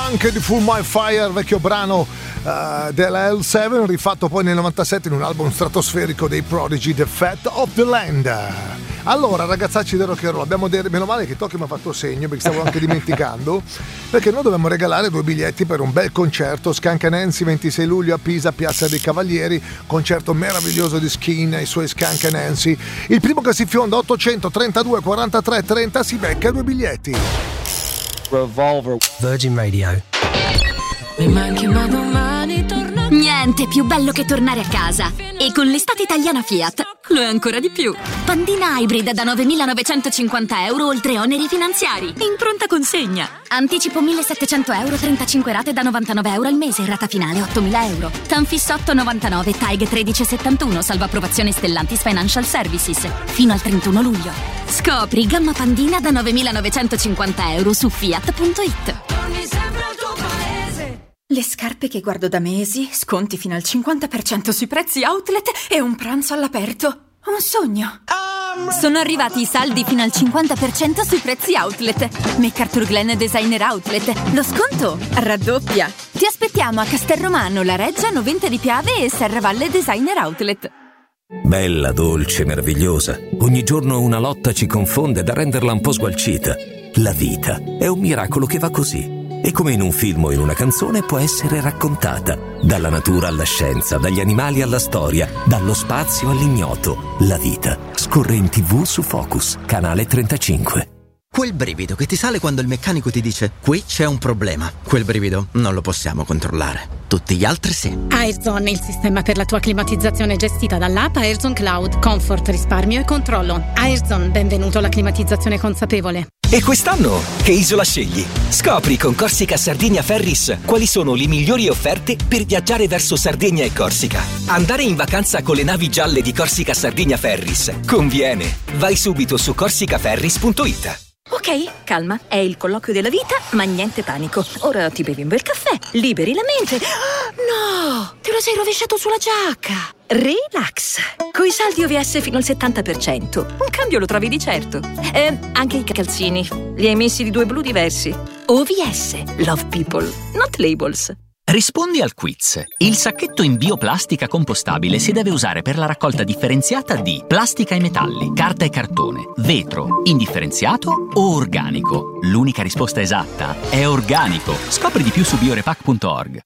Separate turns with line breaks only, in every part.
Funk di Full My Fire, vecchio brano della L7, rifatto poi nel 97 in un album stratosferico dei Prodigy, The Fat of the Land. Allora ragazzacci del rock and roll, abbiamo meno male che Tocchi mi ha fatto segno perché stavo anche dimenticando, perché noi dobbiamo regalare 2 biglietti per un bel concerto Scancanensi 26 luglio a Pisa, Piazza dei Cavalieri, concerto meraviglioso di Skin e i suoi Scancanensi. Il primo che si fionda 832 43 30 si becca 2 biglietti.
Revolver. Virgin Radio.
Mi manchi ma domani torno.
Niente più bello che tornare a casa. E con l'estate italiana Fiat lo è ancora di più. Pandina Hybrid da 9.950 euro oltre oneri finanziari. In pronta consegna. Anticipo 1.700 euro, 35 rate da 99 euro al mese, rata finale 8.000 euro. Tanfis 8,99, TAG 13,71, salvo approvazione Stellantis Financial Services. Fino al 31 luglio. Scopri gamma Pandina da 9.950 euro su Fiat.it.
Le scarpe che guardo da mesi, sconti fino al 50% sui prezzi outlet e un pranzo all'aperto. Un sogno.
Sono arrivati i saldi fino al 50% sui prezzi outlet. MacArthur Glen Designer Outlet. Lo sconto raddoppia. Ti aspettiamo a Castelromano, La Reggia, Noventa di Piave e Serravalle Designer Outlet.
Bella, dolce, meravigliosa. Ogni giorno una lotta ci confonde da renderla un po' sgualcita. La vita è un miracolo che va così. E come in un film o in una canzone può essere raccontata. Dalla natura alla scienza, dagli animali alla storia, dallo spazio all'ignoto. La vita scorre in TV su Focus, canale 35.
Quel brivido che ti sale quando il meccanico ti dice qui c'è un problema. Quel brivido non lo possiamo controllare. Tutti gli altri sì.
Airzone, il sistema per la tua climatizzazione gestita dall'app Airzone Cloud. Comfort, risparmio e controllo. Airzone, benvenuto alla climatizzazione consapevole.
E quest'anno che isola scegli? Scopri con Corsica Sardinia Ferris quali sono le migliori offerte per viaggiare verso Sardegna e Corsica. Andare in vacanza con le navi gialle di Corsica Sardinia Ferris conviene. Vai subito su corsicaferris.it.
Ok, calma, è il colloquio della vita, ma niente panico. Ora ti bevi un bel caffè, liberi la mente. No, te lo sei rovesciato sulla giacca. Relax. Coi saldi OVS fino al 70%. Un cambio lo trovi di certo. Anche i calzini. Li hai messi di 2 blu diversi. OVS. Love people, not labels.
Rispondi al quiz. Il sacchetto in bioplastica compostabile si deve usare per la raccolta differenziata di plastica e metalli, carta e cartone, vetro, indifferenziato o organico. L'unica risposta esatta è organico. Scopri di più su biorepack.org.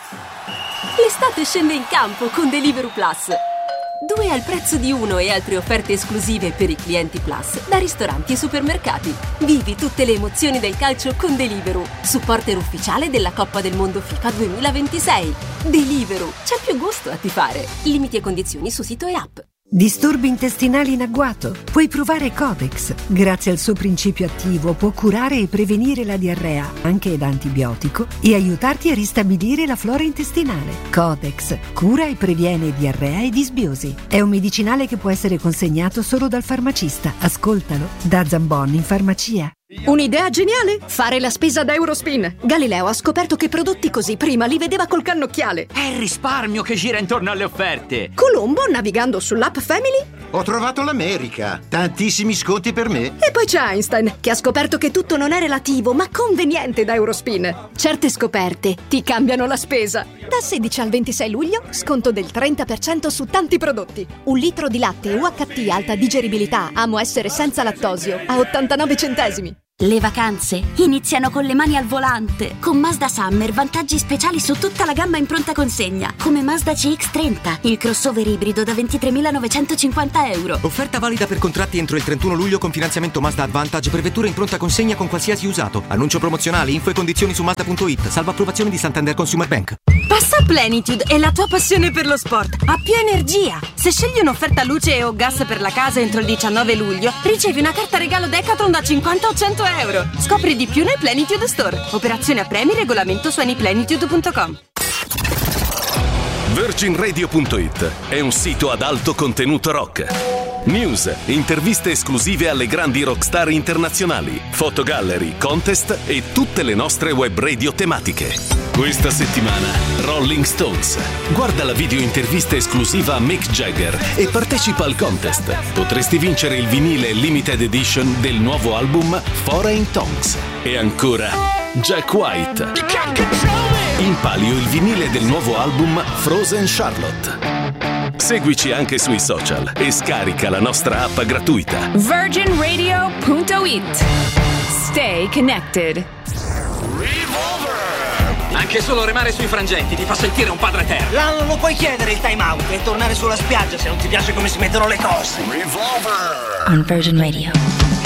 L'estate scende in campo con Deliveroo Plus. 2 al prezzo di 1 e altre offerte esclusive per i clienti Plus da ristoranti e supermercati. Vivi tutte le emozioni del calcio con Deliveroo, supporter ufficiale della Coppa del Mondo FIFA 2026. Deliveroo, c'è più gusto a tifare. Limiti e condizioni su sito e app.
Disturbi intestinali in agguato? Puoi provare Codex. Grazie al suo principio attivo può curare e prevenire la diarrea, anche da antibiotico, e aiutarti a ristabilire la flora intestinale. Codex cura e previene diarrea e disbiosi. È un medicinale che può essere consegnato solo dal farmacista. Ascoltalo da Zambon in farmacia.
Un'idea geniale? Fare la spesa da Eurospin. Galileo ha scoperto che prodotti così prima li vedeva col cannocchiale.
È il risparmio che gira intorno alle offerte.
Colombo, navigando sull'app Family,
ho trovato l'America. Tantissimi sconti per me.
E poi c'è Einstein, che ha scoperto che tutto non è relativo, ma conveniente da Eurospin. Certe scoperte ti cambiano la spesa. Da 16 al 26 luglio, sconto del 30% su tanti prodotti. 1 litro di latte UHT alta digeribilità, amo essere senza lattosio, a 89 centesimi.
Le vacanze iniziano con le mani al volante. Con Mazda Summer vantaggi speciali su tutta la gamma in pronta consegna, come Mazda CX-30, il crossover ibrido da 23.950 euro.
Offerta valida per contratti entro il 31 luglio con finanziamento Mazda Advantage per vetture in pronta consegna con qualsiasi usato. Annuncio promozionale, info e condizioni su Mazda.it, salvo approvazione di Santander Consumer Bank.
Passa Plenitude e la tua passione per lo sport ha più energia. Se scegli un'offerta luce o gas per la casa entro il 19 luglio, ricevi una carta regalo Decathlon da 50 o 100 euro. Scopri di più nel Plenitude Store. Operazione a premi, regolamento su anyplenitude.com.
VirginRadio.it è un sito ad alto contenuto rock. News, interviste esclusive alle grandi rockstar internazionali, fotogallery, contest e tutte le nostre web radio tematiche. Questa settimana Rolling Stones. Guarda la video intervista esclusiva a Mick Jagger e partecipa al contest. Potresti vincere il vinile limited edition del nuovo album Foreign Tongues. E ancora Jack White. In palio il vinile del nuovo album Frozen Charlotte. Seguici anche sui social e scarica la nostra app gratuita.
virginradio.it. Stay connected.
Anche solo remare sui frangenti ti fa sentire un padre eterno.
Là non lo puoi chiedere il time out e tornare sulla spiaggia se non ti piace come si mettono le cose.
On Virgin Radio.